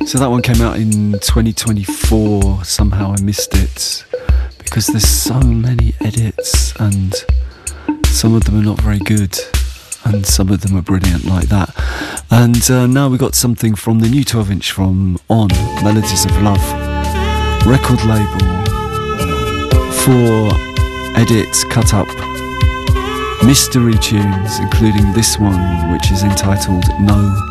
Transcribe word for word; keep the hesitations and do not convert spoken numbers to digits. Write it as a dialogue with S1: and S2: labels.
S1: So that one came out in twenty twenty-four. Somehow I missed it because there's so many edits and some of them are not very good and some of them are brilliant like that. And uh, now we got something from the new twelve inch from On, Melodies of Love record label. Four edits, cut up mystery tunes, including this one which is entitled No